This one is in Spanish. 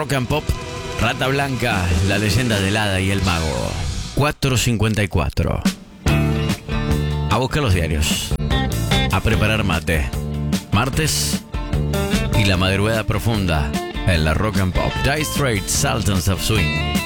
Rock and Pop, Rata Blanca, la leyenda del hada y el mago. 4:54. A buscar los diarios. A preparar mate. Martes y la madrugada profunda en la Rock and Pop. Dire Straits, Sultans of Swing.